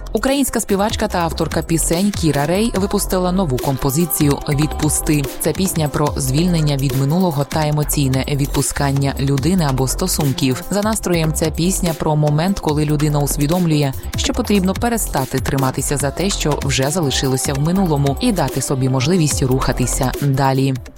Українська співачка та авторка пісень Кіра Рей випустила нову композицію «Відпусти». Це пісня про звільнення від минулого та емоційне відпускання людини або стосунків. За настроєм ця пісня про момент, коли людина усвідомлює, що потрібно перестати триматися за те, що вже залишилося в минулому, і дати собі можливість рухатися далі.